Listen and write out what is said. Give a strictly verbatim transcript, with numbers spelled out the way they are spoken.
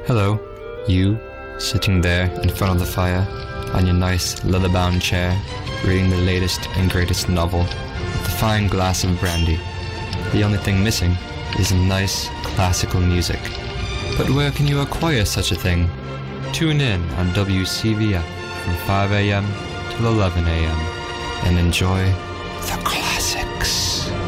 Hello, you, sitting there in front of the fire, on your nice leather-bound chair, reading the latest and greatest novel, with a fine glass of brandy. The only thing missing is some nice classical music. But where can you acquire such a thing? Tune in on W C V F from five a.m. till eleven a.m. and enjoy the classics.